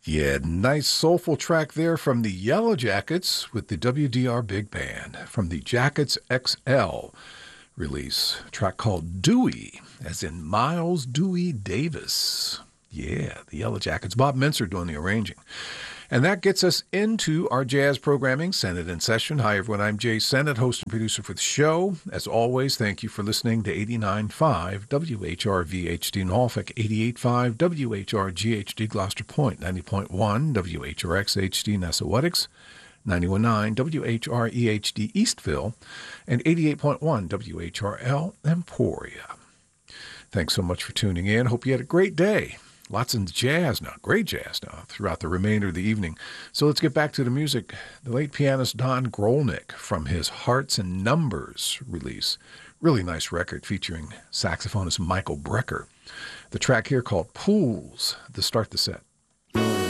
Yeah, nice soulful track there from the Yellow Jackets with the WDR Big Band from the Jackets XL release. A track called Dewey, as in Miles Dewey Davis. Yeah, the Yellow Jackets. Bob Mincer doing the arranging. And that gets us into our jazz programming, Senate in Session. Hi, everyone. I'm Jay Senate, host and producer for the show. As always, thank you for listening to 89.5 WHRV-HD Norfolk, 88.5 WHRG-HD Gloucester Point, 90.1 WHRX-HD Nessawetics, 91.9 WHRE-HD Eastville, and 88.1 WHRL Emporia. Thanks so much for tuning in. Hope you had a great day. Lots of jazz now, great jazz now, throughout the remainder of the evening. So let's get back to the music. The late pianist Don Grolnick from his Hearts and Numbers release. Really nice record featuring saxophonist Michael Brecker. The track here called Pools to start the set.